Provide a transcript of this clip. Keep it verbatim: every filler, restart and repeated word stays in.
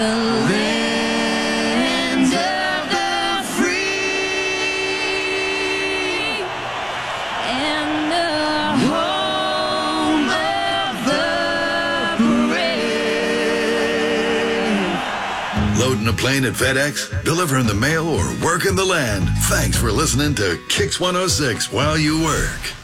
the land of the free and the home of the brave. Loading a plane at FedEx, delivering the mail, or working the land. Thanks for listening to Kix one oh six while you work.